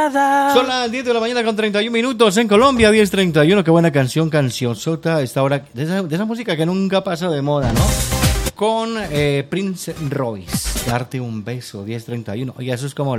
nada. Son las 10 de la mañana con 31 minutos en Colombia, 10:31. Qué buena cancionzota esta hora. De esa música que nunca pasa de moda, ¿no? Con Prince Royce, Darte un beso, 10:31. Oye, eso es como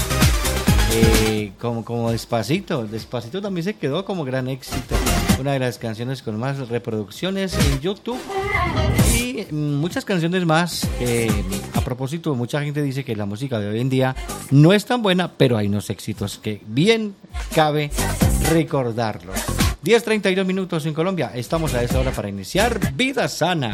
como Despacito. Despacito también se quedó como gran éxito. Una de las canciones con más reproducciones en YouTube. Y muchas canciones más. A propósito, mucha gente dice que la música de hoy en día no es tan buena, pero hay unos éxitos que bien cabe recordarlos. 10:32 minutos en Colombia. Estamos a esa hora para iniciar Vida Sana.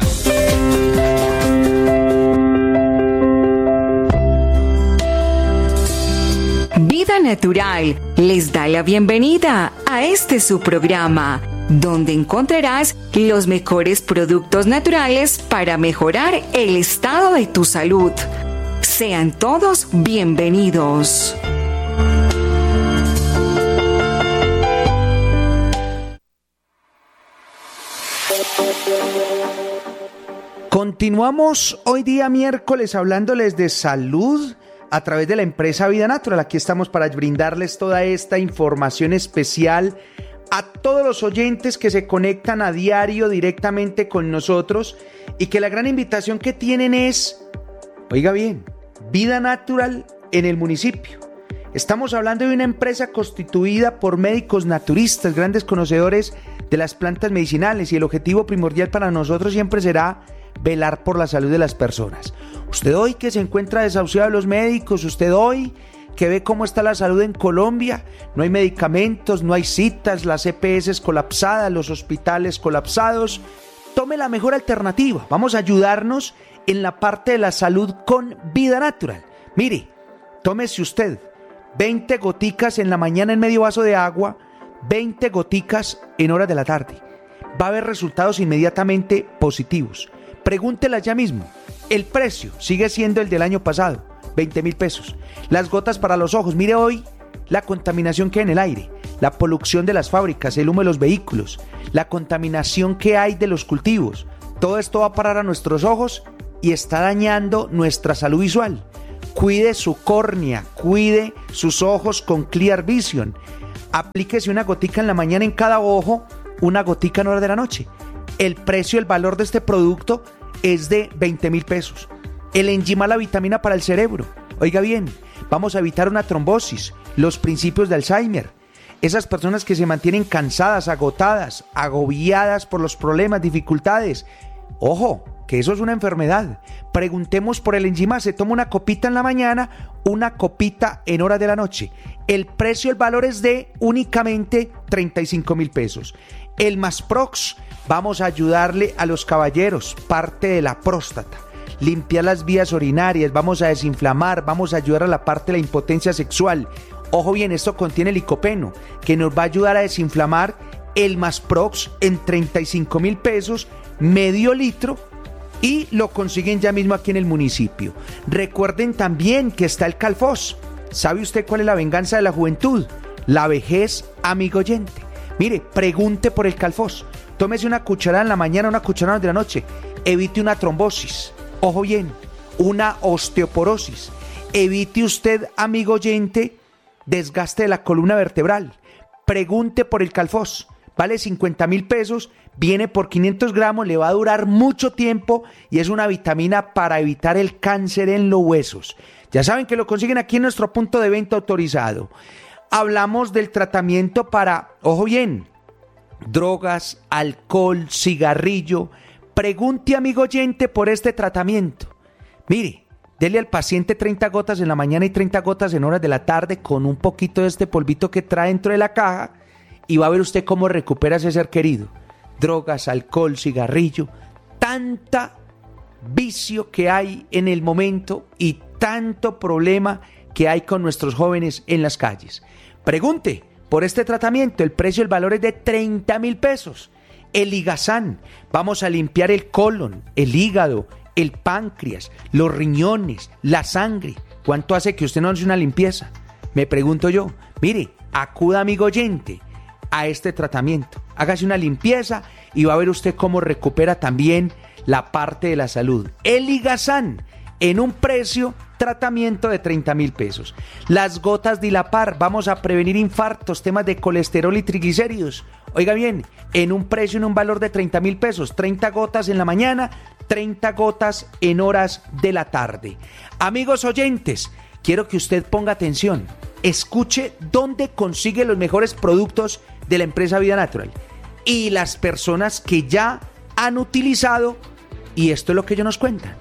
Vida Natural les da la bienvenida a este su programa, donde encontrarás los mejores productos naturales para mejorar el estado de tu salud. Sean todos bienvenidos. Continuamos hoy día miércoles hablándoles de salud a través de la empresa Vida Natural. Aquí estamos para brindarles toda esta información especial a todos los oyentes que se conectan a diario directamente con nosotros y que la gran invitación que tienen es, oiga bien, Vida Natural en el municipio. Estamos hablando de una empresa constituida por médicos naturistas, grandes conocedores de las plantas medicinales, y el objetivo primordial para nosotros siempre será velar por la salud de las personas. Usted hoy que se encuentra desahuciado de los médicos, usted hoy que ve cómo está la salud en Colombia, no hay medicamentos, no hay citas, las EPS colapsadas, los hospitales colapsados, tome la mejor alternativa. Vamos a ayudarnos en la parte de la salud con Vida Natural. Mire, tómese usted 20 goticas en la mañana en medio vaso de agua, 20 goticas en horas de la tarde. Va a haber resultados inmediatamente positivos. Pregúntela ya mismo. El precio sigue siendo el del año pasado, 20,000 pesos. Las gotas para los ojos, mire hoy la contaminación que hay en el aire, la polución de las fábricas, el humo de los vehículos, la contaminación que hay de los cultivos. Todo esto va a parar a nuestros ojos y está dañando nuestra salud visual. Cuide su córnea, cuide sus ojos con Clear Vision. Aplíquese una gotica en la mañana en cada ojo, una gotica en hora de la noche. El precio, el valor de este producto es de 20,000 pesos. El Enzyma, la vitamina para el cerebro. Oiga bien, vamos a evitar una trombosis, los principios de Alzheimer. Esas personas que se mantienen cansadas, agotadas, agobiadas por los problemas, dificultades. Ojo, que eso es una enfermedad. Preguntemos por el Enzyma. Se toma una copita en la mañana, una copita en horas de la noche. El precio, el valor es de únicamente 35,000 pesos. El Masprox, vamos a ayudarle a los caballeros, parte de la próstata, limpiar las vías urinarias, vamos a desinflamar, vamos a ayudar a la parte de la impotencia sexual. Ojo bien, esto contiene licopeno, que nos va a ayudar a desinflamar. El Masprox en 35,000 pesos, medio litro, y lo consiguen ya mismo aquí en el municipio. Recuerden también que está el Calfos. ¿Sabe usted cuál es la venganza de la juventud? La vejez, amigo oyente. Mire, pregunte por el Calfos. Tómese una cucharada en la mañana, una cucharada de la noche. Evite una trombosis. Ojo bien, una osteoporosis. Evite usted, amigo oyente, desgaste de la columna vertebral. Pregunte por el Calfos. Vale 50,000 pesos, viene por 500 gramos, le va a durar mucho tiempo y es una vitamina para evitar el cáncer en los huesos. Ya saben que lo consiguen aquí en nuestro punto de venta autorizado. Hablamos del tratamiento para, ojo bien, drogas, alcohol, cigarrillo. Pregunte, amigo oyente, por este tratamiento. Mire, dele al paciente 30 gotas en la mañana y 30 gotas en horas de la tarde con un poquito de este polvito que trae dentro de la caja y va a ver usted cómo recupera ese ser querido. Drogas, alcohol, cigarrillo, tanta vicio que hay en el momento y tanto problema que hay con nuestros jóvenes en las calles. Pregunte por este tratamiento, el precio, el valor es de 30,000 pesos. El Ligazán, vamos a limpiar el colon, el hígado, el páncreas, los riñones, la sangre. ¿Cuánto hace que usted no hace una limpieza? Me pregunto yo. Mire, acuda, amigo oyente, a este tratamiento. Hágase una limpieza y va a ver usted cómo recupera también la parte de la salud. El Ligazán, en un precio tratamiento de 30.000 pesos. Las gotas Dilapar, vamos a prevenir infartos, temas de colesterol y triglicéridos. Oiga bien, en un precio, en un valor de 30.000 pesos, 30 gotas en la mañana, 30 gotas en horas de la tarde. Amigos oyentes, quiero que usted ponga atención, escuche dónde consigue los mejores productos de la empresa Vida Natural y las personas que ya han utilizado, y esto es lo que ellos nos cuentan.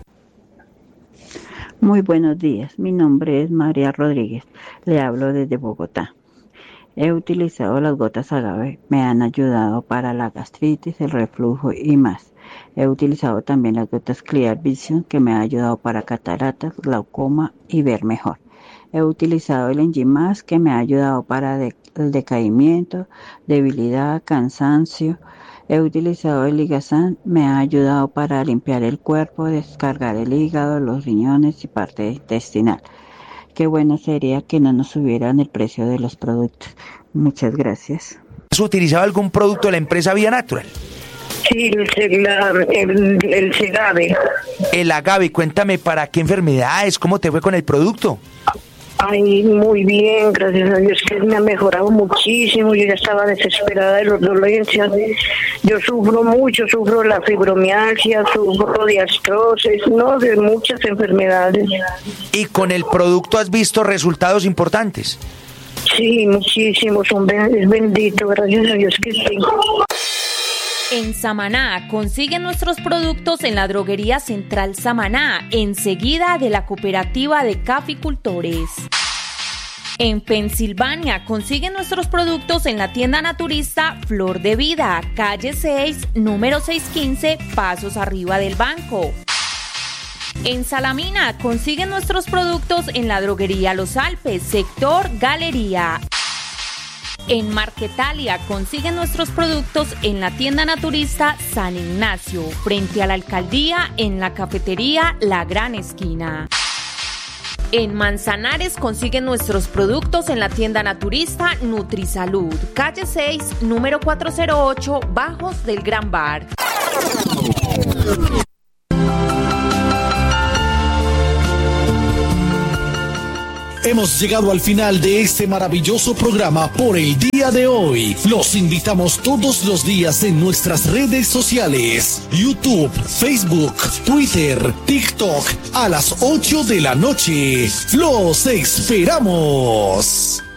Muy buenos días, mi nombre es María Rodríguez, le hablo desde Bogotá. He utilizado las gotas agave, me han ayudado para la gastritis, el reflujo y más. He utilizado también las gotas Clear Vision, que me ha ayudado para cataratas, glaucoma y ver mejor. He utilizado el Enzymas, que me ha ayudado para el decaimiento, debilidad, cansancio. He utilizado el Ligasan, me ha ayudado para limpiar el cuerpo, descargar el hígado, los riñones y parte intestinal. Qué bueno sería que no nos subieran el precio de los productos. Muchas gracias. ¿Has utilizado algún producto de la empresa Vida Natural? Sí, el Segave. El agave, cuéntame para qué enfermedades, cómo te fue con el producto. Ay, muy bien, gracias a Dios que me ha mejorado muchísimo. Yo ya estaba desesperada de los dolencias. Yo sufro mucho, sufro la fibromialgia, sufro de artrosis, de muchas enfermedades. ¿Y con el producto has visto resultados importantes? Sí, muchísimos, es bendito, gracias a Dios que sí. En Samaná, consiguen nuestros productos en la droguería Central Samaná, enseguida de la cooperativa de caficultores. En Pensilvania, consiguen nuestros productos en la tienda naturista Flor de Vida, calle 6, número 615, pasos arriba del banco. En Salamina, consiguen nuestros productos en la droguería Los Alpes, sector Galería. En Marquetalia consiguen nuestros productos en la tienda naturista San Ignacio, frente a la alcaldía, en la cafetería La Gran Esquina. En Manzanares consiguen nuestros productos en la tienda naturista Nutrisalud, calle 6, número 408, bajos del Gran Bar. Hemos llegado al final de este maravilloso programa por el día de hoy. Los invitamos todos los días en nuestras redes sociales: YouTube, Facebook, Twitter, TikTok, a las 8 de la noche. ¡Los esperamos!